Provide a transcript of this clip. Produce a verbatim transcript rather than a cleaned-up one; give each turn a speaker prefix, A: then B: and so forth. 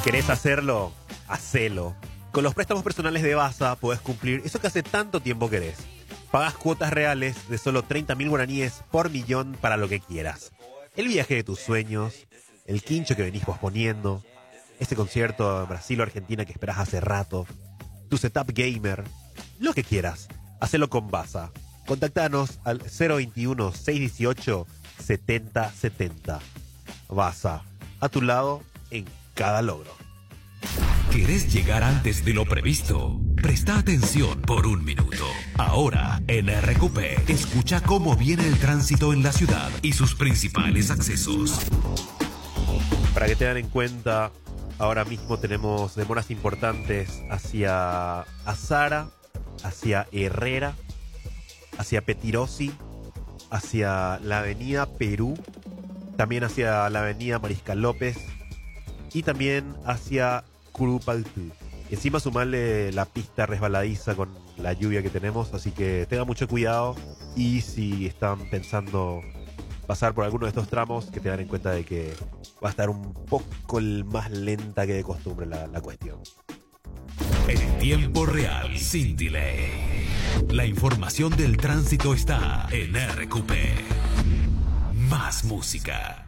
A: ¿Querés hacerlo? Hacelo. Con los préstamos personales de Basa podés cumplir eso que hace tanto tiempo querés. Pagás cuotas reales de solo treinta mil guaraníes por millón para lo que quieras. El viaje de tus sueños, el quincho que venís posponiendo, ese concierto en Brasil o Argentina que esperás hace rato, tu setup gamer, lo que quieras. Hacelo con Basa. Contactanos al cero veintiuno, seiscientos dieciocho, setenta setenta. Basa, a tu lado en cada logro.
B: ¿Querés llegar antes de lo previsto? Presta atención por un minuto. Ahora, en R Q P, escucha cómo viene el tránsito en la ciudad y sus principales accesos.
A: Para que tengan en cuenta, ahora mismo tenemos demoras importantes hacia Azara, hacia Herrera, hacia Petirosi, hacia la avenida Perú, también hacia la avenida Mariscal López y también hacia Curupaytú. Encima sumarle la pista resbaladiza con la lluvia que tenemos, así que tengan mucho cuidado y si están pensando pasar por alguno de estos tramos, que tengan en cuenta de que va a estar un poco más lenta que de costumbre la, la cuestión.
B: En tiempo real, sin delay. La información del tránsito está en R Q P. Más música.